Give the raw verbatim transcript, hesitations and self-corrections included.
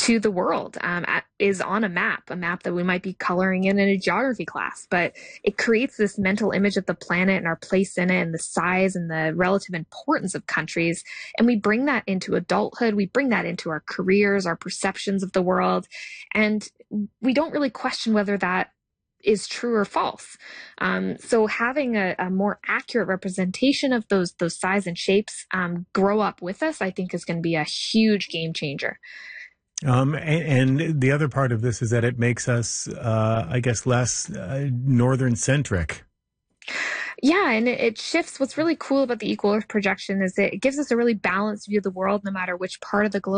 to the world um, at, is on a map, a map that we might be coloring in in a geography class. But it creates this mental image of the planet and our place in it and the size and the relative importance of countries. And we bring that into adulthood. We bring that into our careers, our perceptions of the world. And we don't really question whether that is true or false. Um, so having a, a more accurate representation of those those size and shapes um, grow up with us, I think is going to be a huge game changer. Um, and, and the other part of this is that it makes us, uh, I guess, less uh, northern centric. Yeah, and it, it shifts. What's really cool about the Equal Earth projection is it gives us a really balanced view of the world, no matter which part of the globe